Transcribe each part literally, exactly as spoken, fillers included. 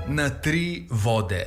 na tri vode.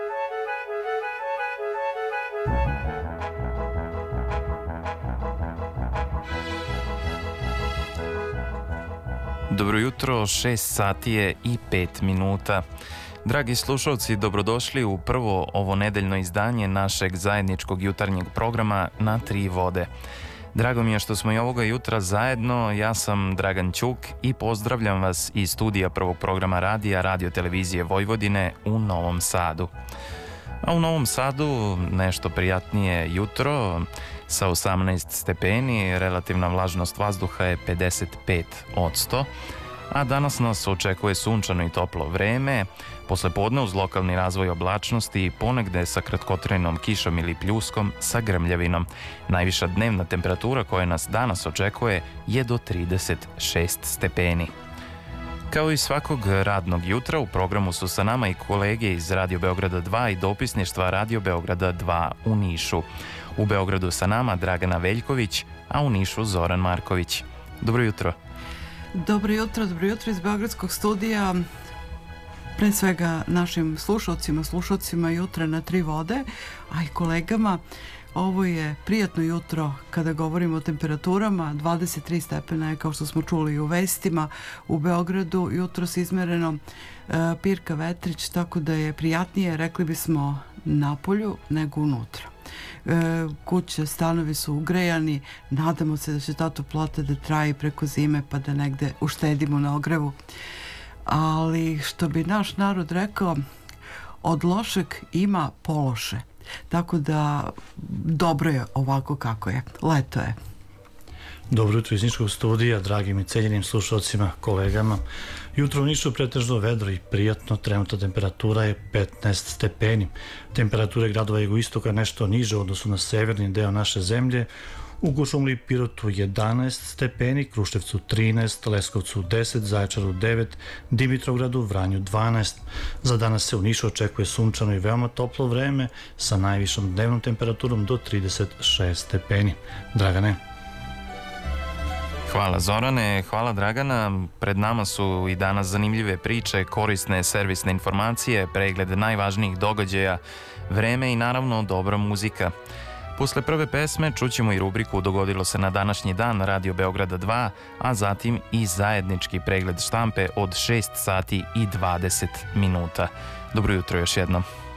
Dobro jutro, šest sati je i pet minuta. Dragi slušalci, dobrodošli u prvo ovo nedeljno izdanje našeg zajedničkog jutarnjeg programa Na tri vode. Drago mi je što smo i ovoga jutra zajedno, ja sam Dragan Ćuk i pozdravljam vas iz studija prvog programa radija Radio Televizije Vojvodine u Novom Sadu. A u Novom Sadu nešto prijatnije jutro sa osamnaest stepeni, relativna vlažnost vazduha je pedeset pet posto, a danas nas očekuje sunčano i toplo vreme, poslepodne uz lokalni razvoj oblačnosti i ponegde sa kratkotrajnom kišom ili pljuskom sa grmljavinom. Najviša dnevna temperatura koja nas danas očekuje je do trideset šest stepeni. Kao i svakog radnog jutra u programu su sa nama i kolege iz Radio Beograda dva i dopisništva Radio Beograda dva u Nišu. U Beogradu sa nama Dragana Veljković, a u Nišu Zoran Marković. Dobro jutro. Dobro jutro, dobro jutro iz Beogradskog studija. Pre svega našim slušalcima, slušalcima jutra na tri vode, a i kolegama. Ovo je prijatno jutro kada govorimo o temperaturama. dvadeset tri stepena je, kao što smo čuli u vestima, u Beogradu jutros izmereno. E, pirka vetrić, tako da je prijatnije, rekli bismo, napolju nego unutra. E, kuće, stanovi su ugrejani, nadamo se da će ta toplota da traje preko zime pa da negde uštedimo na ogrevu. Ali što bi naš narod rekao, od lošeg ima pološe. Tako da dobro je ovako kako je. Leto je. Dobro jutro iz Niškog studija, dragim i cenjenim slušalcima, kolegama. Jutro u Nišu pretežno vedro i prijatno, trenutna temperatura je petnaest stepeni. Temperature gradova jugoistoka nešto niže u odnosu na severni deo naše zemlje. U Kuršumliji i Pirotu jedanaest stepeni, Kruševcu trinaest, Leskovcu deset, Zaječaru devet, Dimitrovgradu, Vranju dvanaest. Za danas se u Nišu očekuje sunčano i veoma toplo vreme sa najvišom dnevnom temperaturom do trideset šest stepeni. Dragane. Hvala Zorane, hvala Dragana. Pred nama su i danas zanimljive priče, korisne servisne informacije, pregled najvažnijih događaja, vreme i naravno dobra muzika. Posle prve pesme čućemo i rubriku Dogodilo se na današnji dan Radio Beograda dva, a zatim i zajednički pregled štampe od šest sati i dvadeset minuta. Dobro jutro još jednom.